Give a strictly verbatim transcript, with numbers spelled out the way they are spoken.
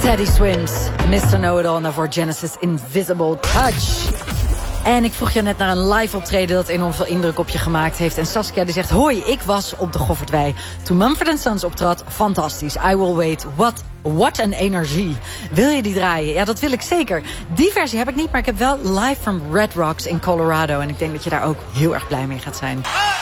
Teddy Swims, mister Know-It-All, en daarvoor Genesis Invisible Touch. En ik vroeg je net naar een live optreden dat enorm veel indruk op je gemaakt heeft. En Saskia die zegt, hoi, ik was op de Goffertwei toen Mumford and Sons optrad. Fantastisch. I will wait. What, what an energie. Wil je die draaien? Ja, dat wil ik zeker. Die versie heb ik niet, maar ik heb wel live from Red Rocks in Colorado. En ik denk dat je daar ook heel erg blij mee gaat zijn.